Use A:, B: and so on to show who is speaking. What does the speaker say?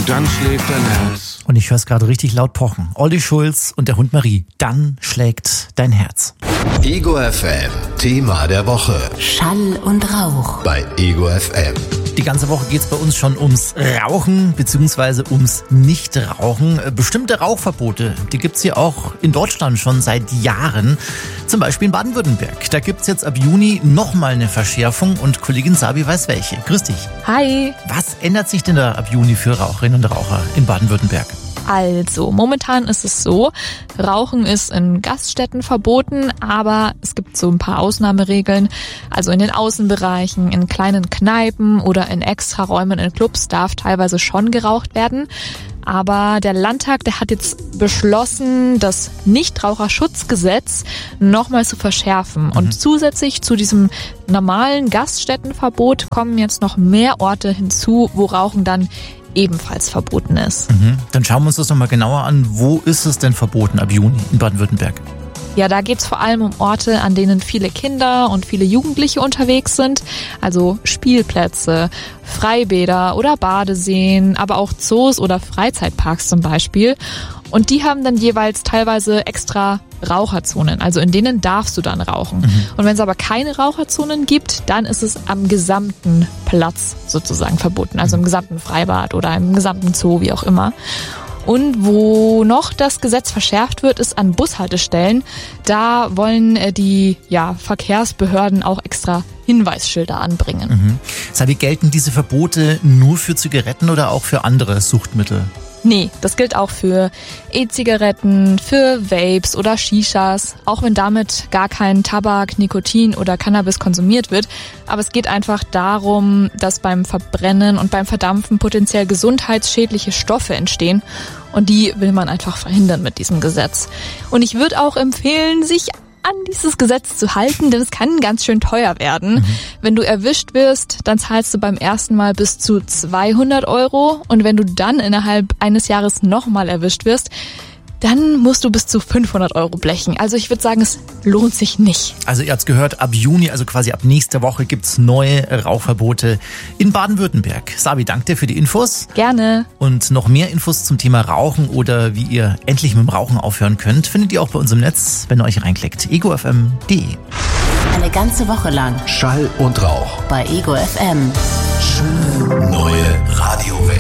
A: dann schlägt dein Herz.
B: Und ich höre es gerade richtig laut pochen. Olli Schulz und der Hund Marie. Dann schlägt dein Herz.
C: Ego FM, Thema der Woche.
D: Schall und Rauch.
C: Bei Ego FM.
B: Die ganze Woche geht es bei uns schon ums Rauchen bzw. ums Nichtrauchen. Bestimmte Rauchverbote, die gibt es hier auch in Deutschland schon seit Jahren. Zum Beispiel in Baden-Württemberg. Da gibt es jetzt ab Juni nochmal eine Verschärfung und Kollegin Sabi weiß welche. Grüß dich.
E: Hi.
B: Was ändert sich denn da ab Juni für Raucherinnen und Raucher in Baden-Württemberg?
E: Also, momentan ist es so, Rauchen ist in Gaststätten verboten, aber es gibt so ein paar Ausnahmeregeln. Also in den Außenbereichen, in kleinen Kneipen oder in Extraräumen in Clubs darf teilweise schon geraucht werden. Aber der Landtag, der hat jetzt beschlossen, das Nichtraucherschutzgesetz nochmal zu verschärfen. Und zusätzlich zu diesem normalen Gaststättenverbot kommen jetzt noch mehr Orte hinzu, wo Rauchen dann ebenfalls verboten ist.
B: Dann schauen wir uns das nochmal genauer an. Wo ist es denn verboten ab Juni in Baden-Württemberg?
E: Ja, da geht's vor allem um Orte, an denen viele Kinder und viele Jugendliche unterwegs sind. Also Spielplätze, Freibäder oder Badeseen, aber auch Zoos oder Freizeitparks zum Beispiel. Und die haben dann jeweils teilweise extra Raucherzonen, also in denen darfst du dann rauchen. Und wenn es aber keine Raucherzonen gibt, dann ist es am gesamten Platz sozusagen verboten, also im gesamten Freibad oder im gesamten Zoo, wie auch immer. Und wo noch das Gesetz verschärft wird, ist an Bushaltestellen. Da wollen die Verkehrsbehörden auch extra Hinweisschilder anbringen.
B: Sabi, gelten diese Verbote nur für Zigaretten oder auch für andere Suchtmittel?
E: Nee, das gilt auch für E-Zigaretten, für Vapes oder Shishas, auch wenn damit gar kein Tabak, Nikotin oder Cannabis konsumiert wird. Aber es geht einfach darum, dass beim Verbrennen und beim Verdampfen potenziell gesundheitsschädliche Stoffe entstehen. Und die will man einfach verhindern mit diesem Gesetz. Und ich würde auch empfehlen, sich an dieses Gesetz zu halten, denn es kann ganz schön teuer werden. Wenn du erwischt wirst, dann zahlst du beim ersten Mal bis zu 200 € und wenn du dann innerhalb eines Jahres nochmal erwischt wirst, dann musst du bis zu 500 € blechen. Also ich würde sagen, es lohnt sich nicht.
B: Also ihr habt's gehört, ab Juni, also quasi ab nächster Woche gibt's neue Rauchverbote in Baden-Württemberg. Sabi, danke dir für die Infos.
E: Gerne.
B: Und noch mehr Infos zum Thema Rauchen oder wie ihr endlich mit dem Rauchen aufhören könnt, findet ihr auch bei uns im Netz, wenn ihr euch reinklickt. egofm.de.
D: Eine ganze Woche lang
C: Schall und Rauch.
D: bei Ego FM.
C: Schöne neue Radiowelt.